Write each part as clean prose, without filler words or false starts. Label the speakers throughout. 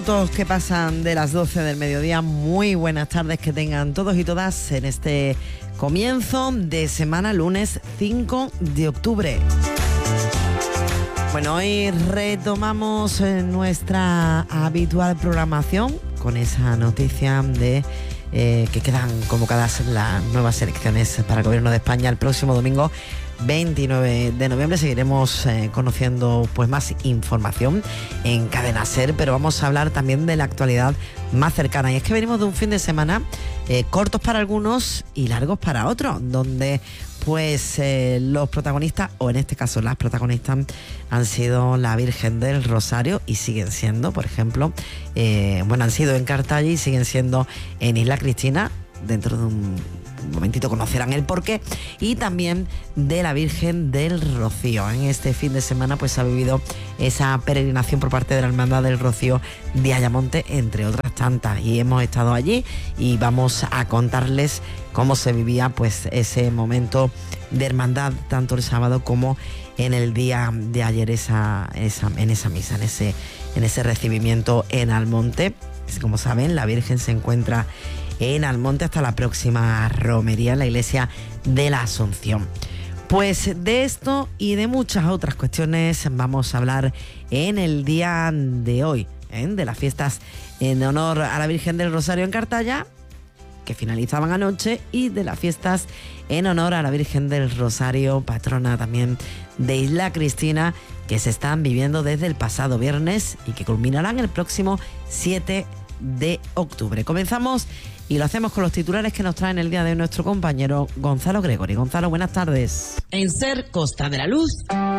Speaker 1: Todos que pasan de las 12 del mediodía, muy buenas tardes que tengan todos y todas en este comienzo de semana, lunes 5 de octubre. Bueno, hoy retomamos nuestra habitual programación con esa noticia de que quedan convocadas las nuevas elecciones para el Gobierno de España el próximo domingo 29 de noviembre. Seguiremos conociendo pues más información en Cadena SER, pero vamos a hablar también de la actualidad más cercana. Y es que venimos de un fin de semana cortos para algunos y largos para otros, donde pues los protagonistas, o en este caso las protagonistas, han sido la Virgen del Rosario y siguen siendo, por ejemplo, han sido en Cartaya y siguen siendo en Isla Cristina. Dentro de un momentito conocerán el porqué. Y también de la Virgen del Rocío. En este fin de semana pues ha vivido esa peregrinación por parte de la Hermandad del Rocío de Ayamonte, entre otras tantas, y hemos estado allí y vamos a contarles cómo se vivía pues ese momento de hermandad, tanto el sábado como en el día de ayer, en esa misa, en ese recibimiento en Almonte. Como saben, la Virgen se encuentra en Almonte hasta la próxima romería en la iglesia de la Asunción. Pues de esto y de muchas otras cuestiones vamos a hablar en el día de hoy, de las fiestas en honor a la Virgen del Rosario en Cartaya, que finalizaban anoche, y de las fiestas en honor a la Virgen del Rosario, patrona también de Isla Cristina, que se están viviendo desde el pasado viernes y que culminarán el próximo 7 de octubre. Comenzamos y lo hacemos con los titulares que nos traen el día de hoy nuestro compañero Gonzalo Gregory. Gonzalo, buenas tardes.
Speaker 2: En SER Costa de la Luz,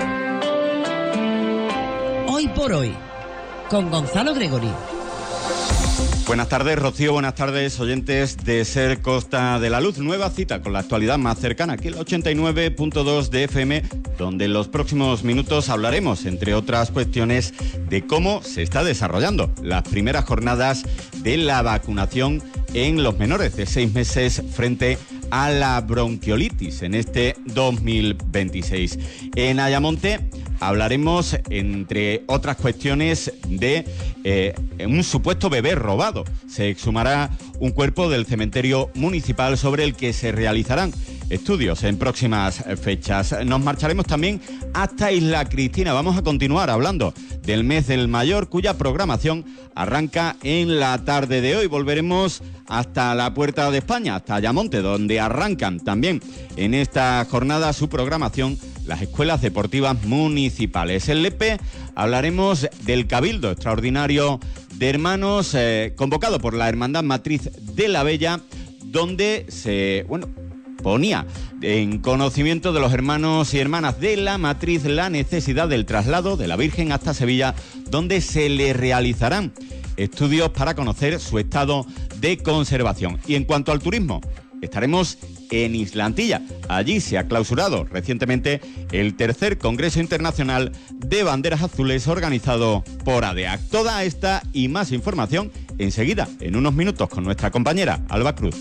Speaker 2: hoy por hoy, con Gonzalo Gregory.
Speaker 3: Buenas tardes, Rocío, buenas tardes, oyentes de SER Costa de la Luz. Nueva cita con la actualidad más cercana, aquí el 89.2 de FM, donde en los próximos minutos hablaremos, entre otras cuestiones, de cómo se está desarrollando las primeras jornadas de la vacunación en los menores de 6 meses frente a la bronquiolitis en este 2026. En Ayamonte hablaremos, entre otras cuestiones, de un supuesto bebé robado. Se exhumará un cuerpo del cementerio municipal sobre el que se realizarán estudios en próximas fechas. Nos marcharemos también hasta Isla Cristina. Vamos a continuar hablando del mes del mayor, cuya programación arranca en la tarde de hoy. Volveremos hasta la Puerta de España, hasta Ayamonte, donde arrancan también en esta jornada su programación las escuelas deportivas municipales. En Lepe hablaremos del Cabildo Extraordinario de Hermanos convocado por la Hermandad Matriz de la Bella, donde se ponía en conocimiento de los hermanos y hermanas de la Matriz la necesidad del traslado de la Virgen hasta Sevilla, donde se le realizarán estudios para conocer su estado de conservación. Y en cuanto al turismo, estaremos en Isla Antilla. Allí se ha clausurado recientemente el tercer Congreso Internacional de Banderas Azules organizado por ADEAC. Toda esta y más información enseguida, en unos minutos, con nuestra compañera Alba Cruz.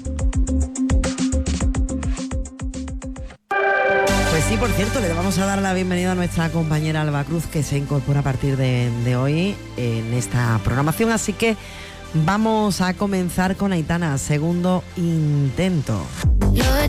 Speaker 1: Pues sí, por cierto, le vamos a dar la bienvenida a nuestra compañera Alba Cruz, que se incorpora a partir de hoy en esta programación. Así que vamos a comenzar con Aitana, segundo intento.
Speaker 4: Lo de